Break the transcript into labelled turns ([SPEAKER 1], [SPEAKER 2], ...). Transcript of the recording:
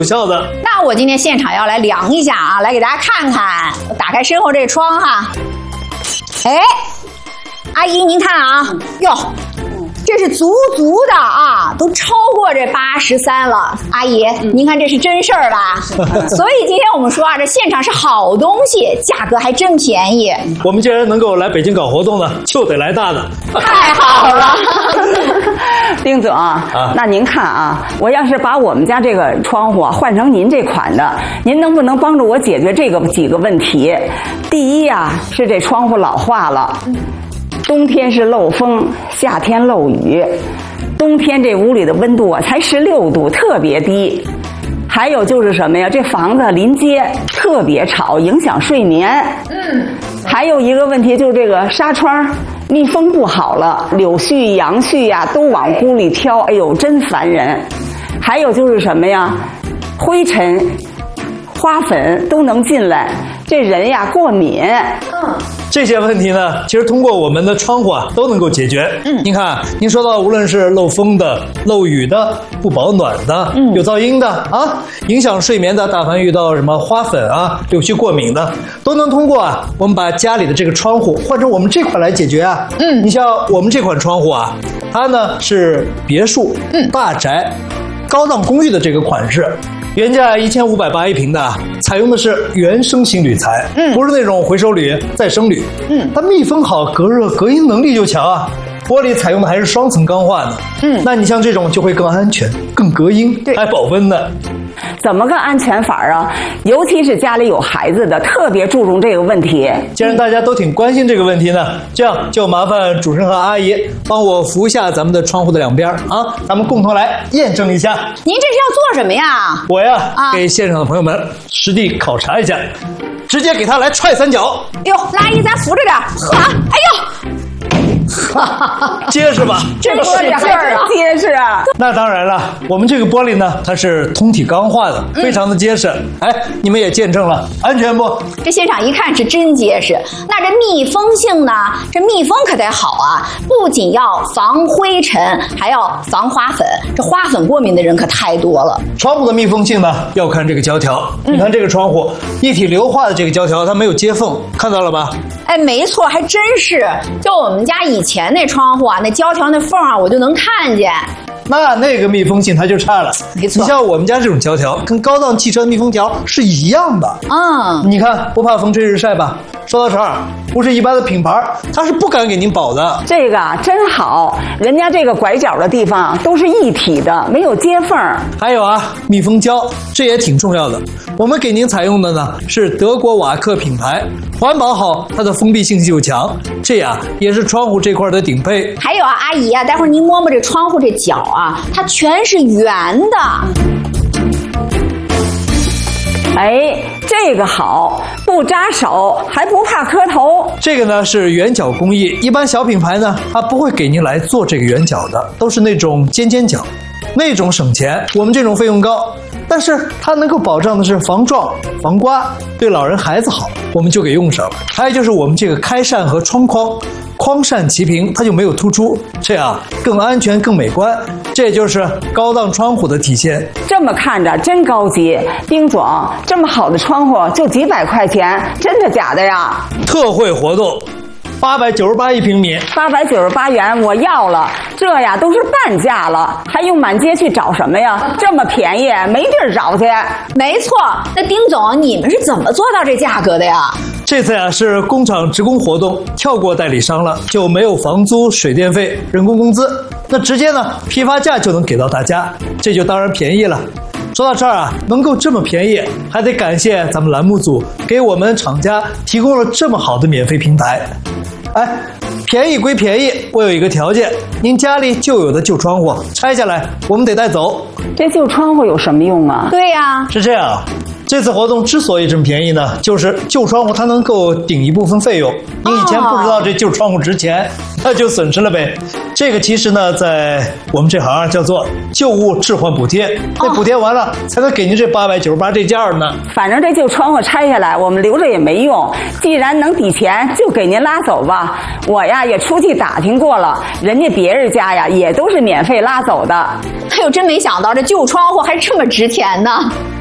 [SPEAKER 1] 有效的。
[SPEAKER 2] 那我今天现场要来量一下啊，来给大家看看。我打开身后这窗哈，哎，阿姨您看啊，哟。这是足足的啊，都超过这83了。阿姨，您看这是真事儿吧？所以今天我们说啊，这现场是好东西，价格还真便宜。
[SPEAKER 1] 我们既然能够来北京搞活动呢，就得来大的。
[SPEAKER 2] 太好了，
[SPEAKER 3] 丁总那您看啊，我要是把我们家这个窗户换成您这款的，您能不能帮助我解决这个几个问题？第一呀，是这窗户老化了。冬天是漏风，夏天漏雨。冬天这屋里的温度啊才16度，特别低。还有就是什么呀？这房子临街，特别吵，影响睡眠。还有一个问题就是这个纱窗密封不好了，柳絮、杨絮呀都往屋里飘，哎呦，真烦人。还有就是什么呀？灰尘、花粉都能进来，这人呀过敏。
[SPEAKER 1] 这些问题呢，其实通过我们的窗户啊都能够解决。您看，您说到无论是漏风的、漏雨的、不保暖的、有噪音的啊，影响睡眠的，但凡遇到什么花粉啊、柳絮过敏的，都能通过啊我们把家里的这个窗户换成我们这款来解决啊。你像我们这款窗户啊，它呢是别墅、大宅、高档公寓的这个款式。原价1580一平的，采用的是原生型铝材，不是那种回收铝、再生铝。它密封好，隔热隔音能力就强啊。玻璃采用的还是双层钢化的，那你像这种就会更安全、更隔音，还保温的。
[SPEAKER 3] 怎么个安全法啊？尤其是家里有孩子的，特别注重这个问题。
[SPEAKER 1] 既然大家都挺关心这个问题呢，这样就麻烦主持人和阿姨帮我扶一下咱们的窗户的两边啊，咱们共同来验证一下。
[SPEAKER 2] 您这是要做什么呀？
[SPEAKER 1] 我呀，给现场的朋友们实地考察一下，直接给他来踹3脚。
[SPEAKER 2] 哟，阿姨咱扶着点，呵，哎呦。
[SPEAKER 1] 结实吧？
[SPEAKER 3] 这个使劲儿啊，结实啊！
[SPEAKER 1] 那当然了，我们这个玻璃呢，它是通体钢化的，非常的结实。哎，你们也见证了，安全不？
[SPEAKER 2] 这现场一看是真结实。那这密封性呢？这密封可得好啊！不仅要防灰尘，还要防花粉。这花粉过敏的人可太多了。
[SPEAKER 1] 窗户的密封性呢，要看这个胶条。你看这个窗户，一体硫化的这个胶条，它没有接缝，看到了吧？
[SPEAKER 2] 哎，没错，还真是。就我们家以前那窗户啊，那胶条那缝啊，我就能看见。
[SPEAKER 1] 那个密封性它就差了。
[SPEAKER 2] 没错，
[SPEAKER 1] 你像我们家这种胶条，跟高档汽车密封条是一样的。你看不怕风吹日晒吧？说到这儿，不是一般的品牌，它是不敢给您保的。
[SPEAKER 3] 这个真好，人家这个拐角的地方都是一体的，没有接缝。
[SPEAKER 1] 还有啊，密封胶，这也挺重要的。我们给您采用的呢是德国瓦克品牌，环保好，它的封闭性又强，这呀也是窗户这块的顶配。
[SPEAKER 2] 还有啊，阿姨啊，待会儿您摸摸这窗户这角啊，它全是圆的。
[SPEAKER 3] 哎，这个好，不扎手，还不怕磕头。
[SPEAKER 1] 这个呢是圆角工艺，一般小品牌呢它不会给您来做这个圆角的，都是那种尖尖角，那种省钱，我们这种费用高。但是它能够保障的是防撞、防刮，对老人孩子好，我们就给用上了。还有就是我们这个开扇和窗框，框扇齐平，它就没有突出，这样更安全、更美观。这就是高档窗户的体现。
[SPEAKER 3] 这么看着真高级，丁总，这么好的窗户就几百块钱，真的假的呀？
[SPEAKER 1] 特惠活动。898一平米
[SPEAKER 3] ，898元我要了，这呀都是半价了，还用满街去找什么呀？这么便宜，没地儿找去。
[SPEAKER 2] 没错，那丁总，你们是怎么做到这价格的呀？
[SPEAKER 1] 这次呀是工厂职工活动，跳过代理商了，就没有房租、水电费、人工工资，那直接呢批发价就能给到大家，这就当然便宜了。说到这儿啊，能够这么便宜，还得感谢咱们栏目组给我们厂家提供了这么好的免费平台。哎，便宜归便宜，我有一个条件，您家里旧有的旧窗户拆下来，我们得带走。
[SPEAKER 3] 这旧窗户有什么用啊？
[SPEAKER 2] 对呀，
[SPEAKER 1] 是这样。这次活动之所以这么便宜呢，就是旧窗户它能够顶一部分费用。您以前不知道这旧窗户值钱，那就损失了呗。 这个其实呢，在我们这行叫做旧物置换补贴，那补贴完了才能给您这898这件呢。
[SPEAKER 3] 反正这旧窗户拆下来，我们留着也没用。既然能抵钱，就给您拉走吧。我呀也出去打听过了，人家别人家呀也都是免费拉走的。
[SPEAKER 2] 哎呦，真没想到这旧窗户还这么值钱呢。